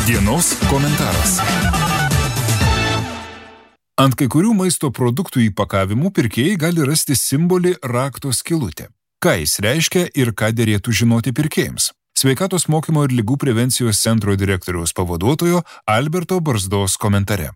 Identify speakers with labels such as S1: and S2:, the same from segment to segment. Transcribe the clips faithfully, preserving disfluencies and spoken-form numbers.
S1: Dienos komentaras. Ant kai kurių maisto produktų įpakavimų pirkėjai gali rasti simbolį rakto skylutė. Ką jis reiškia ir ką derėtų žinoti pirkėjams? Sveikatos mokymo ir ligų prevencijos centro direktoriaus pavaduotojo Alberto Barzdos komentare.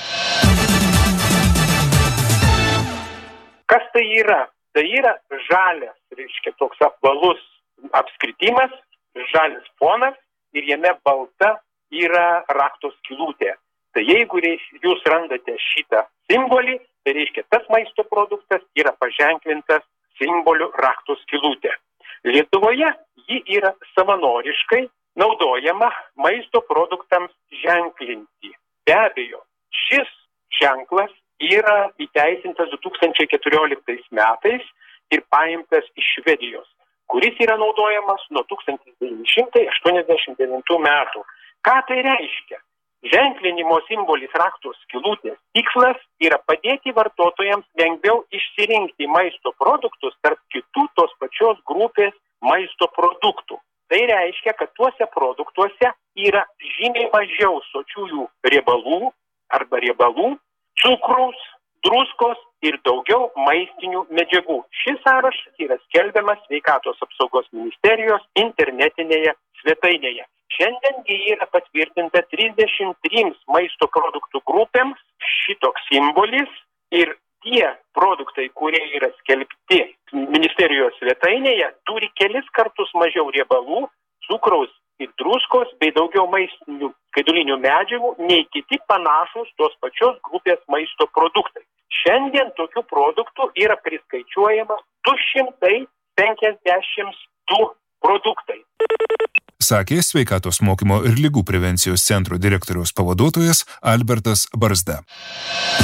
S2: Kas tai yra? Tai yra žalias, reiškia toks apvalus apskritimas, žalias fonas ir jame balta yra rakto skylutė. Tai jeigu jūs randate šitą simbolį, tai reiškia tas maisto produktas yra paženklintas simboliu rakto skylutė. Lietuvoje ji yra savanoriškai naudojama maisto produktams ženklinti. Be abejo, šis ženklas yra įteisintas du tūkstančiai keturioliktais metais ir paimtas iš Švedijos, kuris yra naudojamas nuo tūkstantis devyni šimtai aštuoniasdešimt devintų metų. Ką tai reiškia? Ženklinimo simbolis rakto skylutės tikslas yra padėti vartotojams lengviau išsirinkti maisto produktus tarp kitų tos pačios grupės maisto produktų. Tai reiškia, kad tuose produktuose yra žymiai mažiau sočiųjų riebalų arba riebalų, cukraus, druskos ir daugiau maistinių medžiagų. Šis sąrašas yra skelbiamas Sveikatos apsaugos ministerijos internetinėje svetainėje. Šiandien yra patvirtinta trisdešimt trims maisto produktų grupėms šitoks simbolis ir tie produktai, kurie yra skelbti ministerijos svetainėje, turi kelis kartus mažiau riebalų, cukraus ir druskos bei daugiau maistinių skaidulinių medžiagų nei kiti panašūs tos pačios grupės maisto produktai. Šiandien tokių produktų yra priskaičiuojama du šimtai penkiasdešimt du produktai.
S1: Sakė Sveikatos mokymo ir ligų prevencijos centro direktoriaus pavaduotojas Albertas Barzda.